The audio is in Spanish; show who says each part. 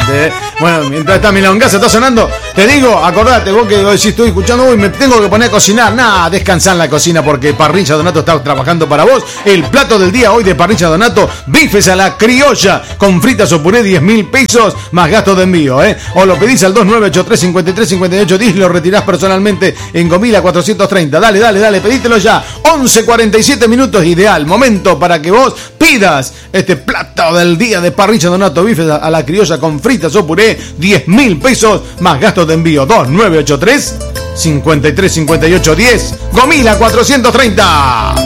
Speaker 1: impresionante. Bueno, mientras esta milongaza está sonando, te digo, acordate, vos que decís, estoy escuchando hoy, me tengo que poner a cocinar. Nada, descansá en la cocina porque Parrilla Donato está trabajando para vos. El plato del día hoy de Parrilla Donato, bifes a la criolla con fritas o puré, 10.000 pesos más gastos de envío, O lo pedís al 2983-535810 y lo retirás personalmente en Gomila 430. Dale, pedítelo ya. 11:47 minutos, ideal momento para que vos pidas este plato del día de Parrilla Donato, bifes a la criolla con fritas o puré, 10.000 pesos más gastos de envío. 2983-535810, Gomila 430.